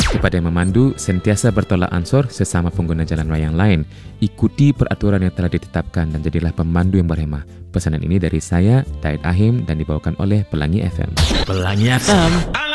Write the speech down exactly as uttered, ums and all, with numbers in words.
Kepada yang memandu, sentiasa bertolak ansur sesama pengguna jalan raya yang lain. Ikuti peraturan yang telah ditetapkan dan jadilah pemandu yang berhemah. Pesanan ini dari saya, Daid Ahim, dan dibawakan oleh Pelangi F M. Pelangi F M.